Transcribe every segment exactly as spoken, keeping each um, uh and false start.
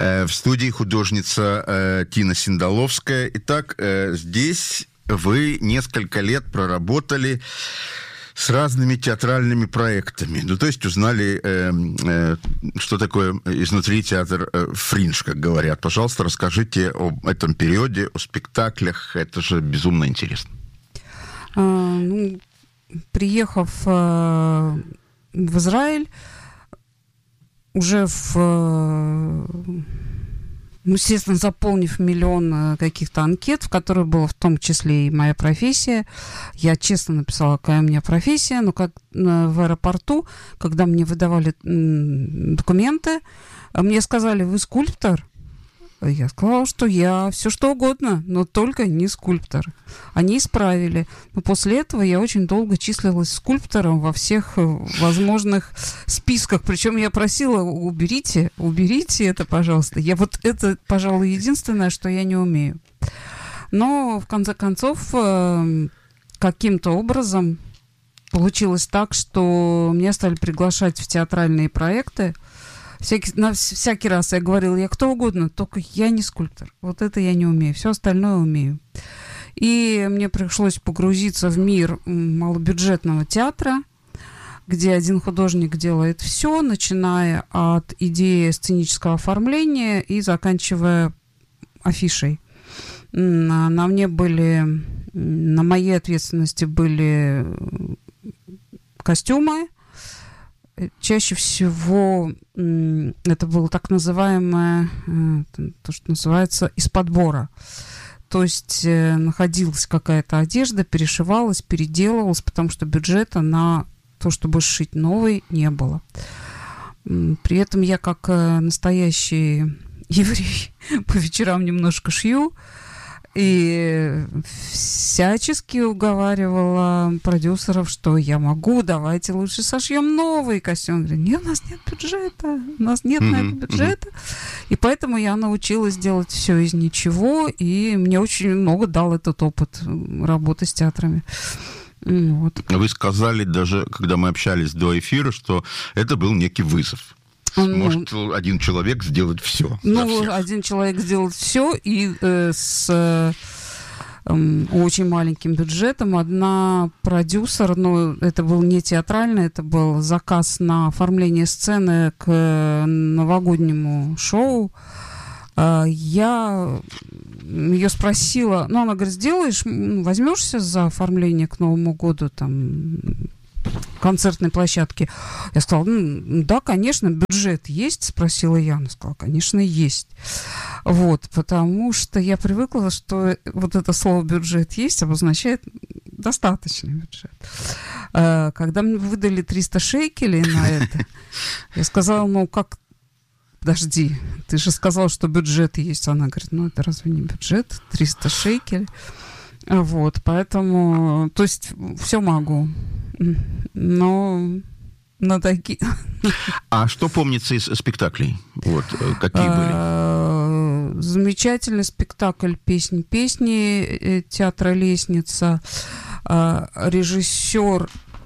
В студии художница Тина Синдаловская. Итак, здесь вы несколько лет проработали с разными театральными проектами. Ну, то есть узнали, э, э, что такое изнутри театр э, фриндж, как говорят. Пожалуйста, расскажите об этом периоде, о спектаклях. Это же безумно интересно. А, ну, приехав э, в Израиль, уже в... Э, ну, естественно, заполнив миллион каких-то анкет, в которых была в том числе и моя профессия. Я честно написала, какая у меня профессия, но как в аэропорту, когда мне выдавали документы, мне сказали: вы скульптор? Я сказала, что я все что угодно, но только не скульптор. Они исправили. Но после этого я очень долго числилась скульптором во всех возможных списках. Причем я просила: уберите, уберите это, пожалуйста. Я вот это, пожалуй, единственное, что я не умею. Но, в конце концов, каким-то образом получилось так, что меня стали приглашать в театральные проекты. Всякий, на всякий раз я говорила: я кто угодно, только я не скульптор. Вот это я не умею, все остальное умею. И мне пришлось погрузиться в мир малобюджетного театра, где один художник делает все, начиная от идеи сценического оформления и заканчивая афишей. На, на мне были, на моей ответственности были костюмы. Чаще всего это было так называемое, то, что называется, из подбора. То есть находилась какая-то одежда, перешивалась, переделывалась, потому что бюджета на то, чтобы сшить новый, не было. При этом я, как настоящий еврей, по вечерам немножко шью, и всячески уговаривала продюсеров, что я могу, давайте лучше сошьем новый костюм. Говорю: нет, у нас нет бюджета, у нас нет mm-hmm. на это бюджета. Mm-hmm. И поэтому я научилась делать все из ничего, и мне очень много дал этот опыт работы с театрами. Вот. Вы сказали даже, когда мы общались до эфира, что это был некий вызов. Может ну, один человек сделать все. Ну, один человек сделать все, и э, с э, э, очень маленьким бюджетом. Одна продюсер, ну, это был не театральный, это был заказ на оформление сцены к новогоднему шоу. Э, я ее спросила, ну, она говорит: сделаешь, возьмешься за оформление к Новому году, там, концертной площадки? Я сказала: ну, да, конечно, бюджет есть? Спросила я. Она сказала: конечно, есть. Вот, потому что я привыкла, что вот это слово «бюджет есть» обозначает достаточный бюджет. Когда мне выдали триста шекелей на это, я сказала: ну, как... Подожди, ты же сказала, что бюджет есть. Она говорит: ну, это разве не бюджет? триста шекелей. Вот, поэтому... То есть все могу. Но на такие... А что помнится из спектаклей? Вот, какие были? Замечательный спектакль «Песни, песни» театра «Лестница». Режиссер,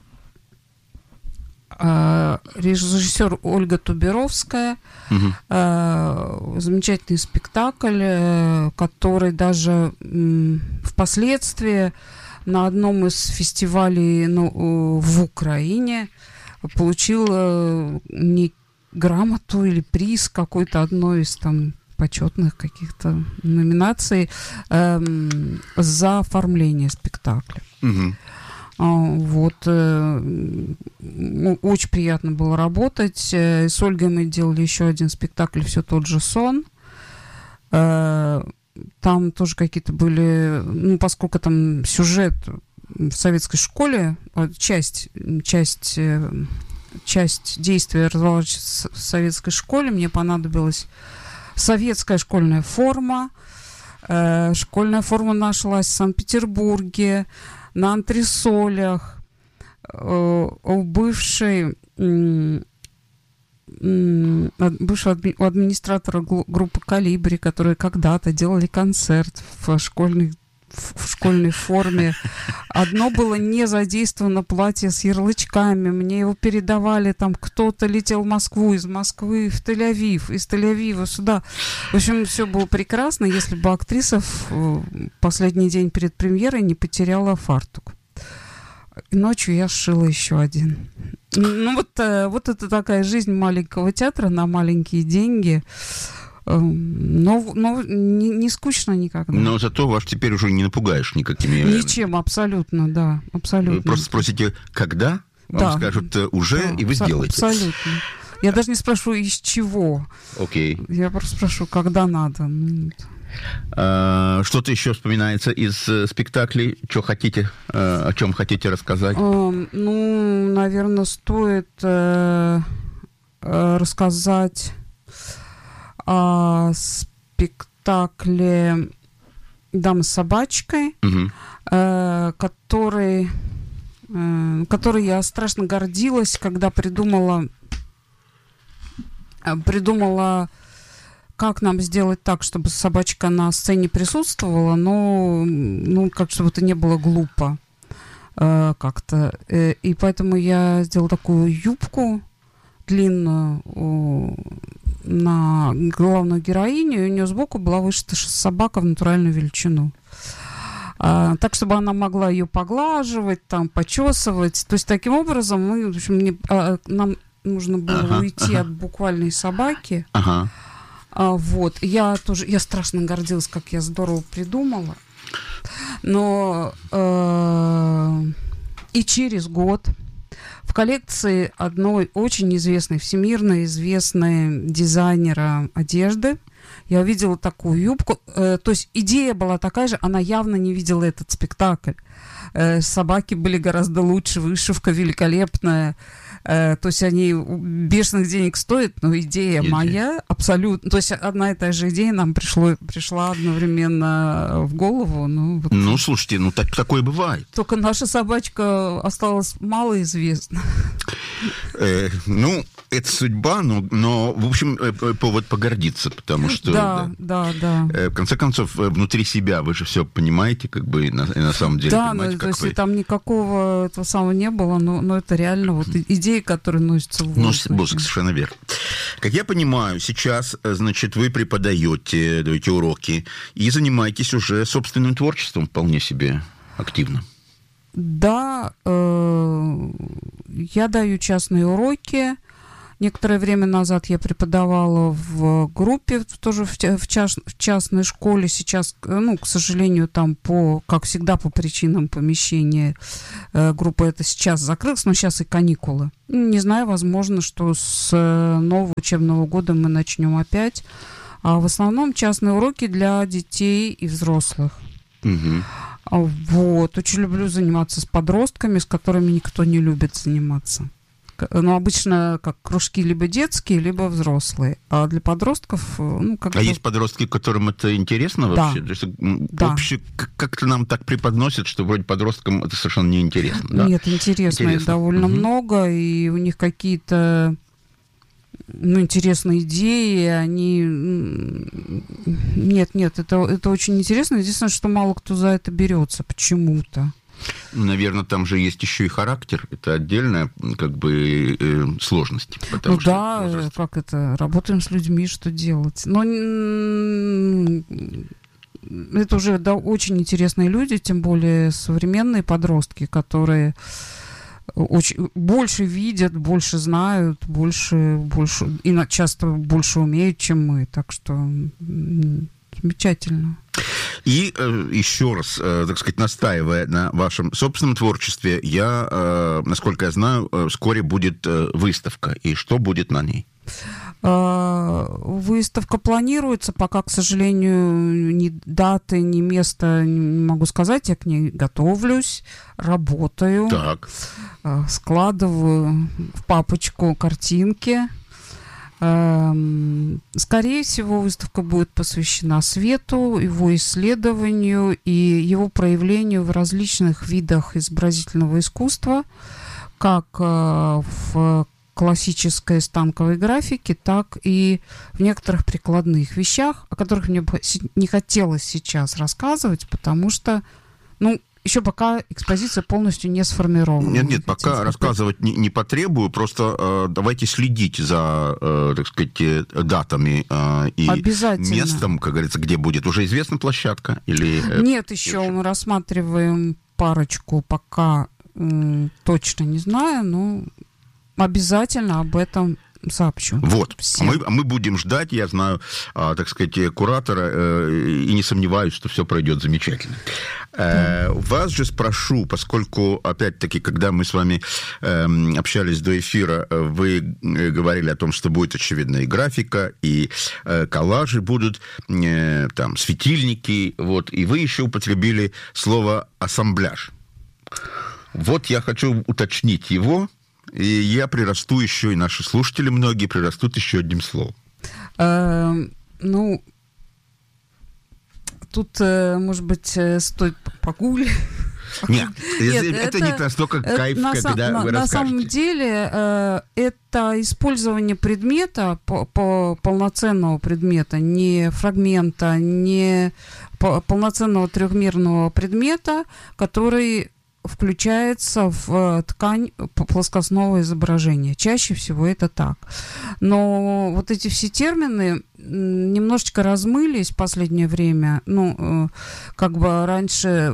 режиссер Ольга Туберовская. Угу. Замечательный спектакль, который даже впоследствии на одном из фестивалей, ну, в Украине получил э, не грамоту или приз какой-то одной из там почетных каких-то номинаций э, за оформление спектакля. Угу. А, вот. Э, очень приятно было работать. С Ольгой мы делали еще один спектакль «Все тот же сон». Э, Там тоже какие-то были, ну, поскольку там сюжет в советской школе, часть, часть, часть действия разворачивается в советской школе, мне понадобилась советская школьная форма. Школьная форма нашлась в Санкт-Петербурге, на антресолях, у бывшей... бывшего администратора группы «Колибри», которые когда-то делали концерт в школьных в, в школьной форме. Одно было не задействовано платье с ярлычками. Мне его передавали, там кто-то летел в Москву, из Москвы в Тель-Авив, из Тель-Авива сюда. В общем, все было прекрасно, если бы актриса в последний день перед премьерой не потеряла фартук. И ночью я сшила еще один. Ну вот, вот это такая жизнь маленького театра на маленькие деньги. Но, но не, не скучно никогда. Но зато вас теперь уже не напугаешь никакими... Ничем, абсолютно, да, абсолютно. Вы просто спросите, когда? Вам да. скажут уже, да, и вы абсо- сделаете. Абсолютно. Я даже не спрашиваю, из чего. Окей. Я просто спрашиваю, когда надо. А, что-то еще вспоминается из э, спектаклей? Что хотите, э, о чем хотите рассказать? Э, ну, наверное, стоит э, э, рассказать о спектакле «Дама с собачкой», угу. э, который, э, который я страшно гордилась, когда придумала, придумала, как нам сделать так, чтобы собачка на сцене присутствовала, но ну, как чтобы это не было глупо э, как-то. Э, и поэтому я сделала такую юбку длинную о, на главную героиню, и у нее сбоку была вышита собака в натуральную величину. А, так, чтобы она могла ее поглаживать, там, почесывать. То есть, таким образом, мы, в общем, не, а, нам нужно было ага, уйти ага. от буквальной собаки. Ага. А, вот. Я тоже, я страшно гордилась, как я здорово придумала. Но э, и через год в коллекции одной очень известной, всемирно известной дизайнера одежды я увидела такую юбку. Э, то есть идея была такая же, она явно не видела этот спектакль. Э, собаки были гораздо лучше, вышивка великолепная. Э, то есть они бешеных денег стоят, но идея Идея. моя абсолютно... То есть одна и та же идея нам пришло, пришла одновременно в голову. Ну, вот. ну слушайте, ну так, такое бывает. Только наша собачка осталась малоизвестна. Э, ну, это судьба, но, но, в общем, повод погордиться, потому что... Да, да, да. да. В конце концов, внутри себя вы же все понимаете, как бы, и на, и на самом деле да, понимаете, ну, как то есть вы... там никакого этого самого не было, но, но это реально вот идеи, которые носятся в воздухе. Носится в воздух, совершенно верно. Как я понимаю, сейчас, значит, вы преподаете, даете уроки и занимаетесь уже собственным творчеством вполне себе активно. Да, э, я даю частные уроки. Некоторое время назад я преподавала в группе, тоже в, в, част, в частной школе. Сейчас, ну, к сожалению, там, по, как всегда, по причинам помещения э, группа эта сейчас закрылась, но сейчас и каникулы. Не знаю, возможно, что с нового учебного года мы начнем опять. А в основном частные уроки для детей и взрослых. Угу. Вот. Очень люблю заниматься с подростками, с которыми никто не любит заниматься. Ну, обычно как кружки либо детские, либо взрослые. А для подростков... Ну, как а бы... есть подростки, которым это интересно вообще? Да. То есть, да. Вообще как-то нам так преподносят, что вроде подросткам это совершенно неинтересно. Да? Нет, интересно, интересно. довольно угу. много, и у них какие-то ну, интересные идеи, они... Нет, нет, это, это очень интересно. Единственное, что мало кто за это берется почему-то. Наверное, там же есть еще и характер. Это отдельная, как бы, э, сложность. Ну да, возраст. Как это, работаем с людьми, что делать. Но это уже да, очень интересные люди, тем более современные подростки, которые очень, больше видят, больше знают, больше, больше, и часто больше умеют, чем мы. Так что замечательно. И э, еще раз, э, так сказать, настаивая на вашем собственном творчестве, я, э, насколько я знаю, э, вскоре будет э, выставка. И что будет на ней? Выставка планируется, пока, к сожалению, ни даты, ни места не могу сказать. Я к ней готовлюсь, работаю, так. складываю в папочку картинки. Скорее всего, выставка будет посвящена свету, его исследованию и его проявлению в различных видах изобразительного искусства, как в классической станковой графике, так и в некоторых прикладных вещах, о которых мне бы не хотелось сейчас рассказывать, потому что, ну, еще пока экспозиция полностью не сформирована. Нет, нет, пока сказать. рассказывать не, не потребую, просто э, давайте следить за, э, так сказать, датами э, и местом, как говорится, где будет. Уже известна площадка? Или, э, нет, еще мы рассматриваем парочку, пока э, точно не знаю, но обязательно об этом сообщу. Вот, мы, мы будем ждать, я знаю, а, так сказать, куратора, э, и не сомневаюсь, что все пройдет замечательно. Э, вас же спрошу, поскольку, опять-таки, когда мы с вами э, общались до эфира, вы говорили о том, что будет, очевидно, и графика, и э, коллажи будут, э, там, светильники, вот, и вы еще употребили слово «ассамбляж». Вот я хочу уточнить его, и я прирасту еще, и наши слушатели многие прирастут еще одним словом. А, ну, тут, может быть, стоит погуглить. Нет, Нет это, это не настолько кайф, на, когда на, вы на расскажете. самом деле, э, это использование предмета, по, по, полноценного предмета, не фрагмента, не по, полноценного трехмерного предмета, который включается в ткань плоскостного изображения. Чаще всего это так. Но вот эти все термины немножечко размылись в последнее время. Ну, как бы раньше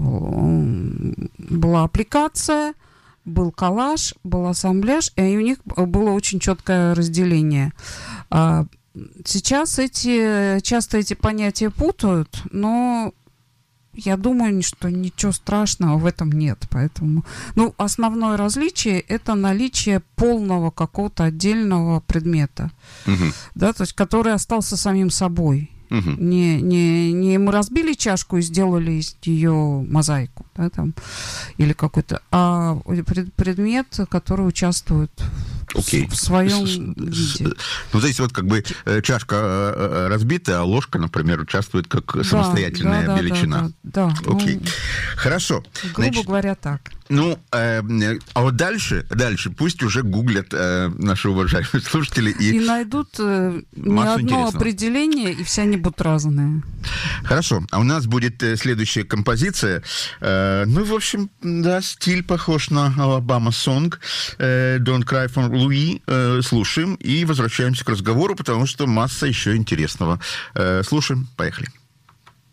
была аппликация, был коллаж, был ассамбляж, и у них было очень четкое разделение. Сейчас эти, часто эти понятия путают, но я думаю, что ничего страшного в этом нет. Поэтому, ну, основное различие – это наличие полного какого-то отдельного предмета, угу. да, то есть который остался самим собой. Угу. Не, не, не мы разбили чашку и сделали из нее мозаику, да, там, или какой-то, а пред, предмет, который участвует okay. в, в своем виде. Ну, то есть вот как бы чашка разбита, а ложка, например, участвует как да, самостоятельная да, величина. Да, да, да. Окей. Ну, хорошо. Грубо Значит, говоря, так. Ну, э, а вот дальше, дальше пусть уже гуглят э, наши уважаемые слушатели и... И найдут э, не одно определение, и все они будут разные. Хорошо. А у нас будет э, следующая композиция. Э, ну, в общем, да, стиль похож на Alabama Song. Э, Don't Cry for Louis. Э, слушаем и возвращаемся к разговору, потому что масса еще интересного. Э, слушаем. Поехали.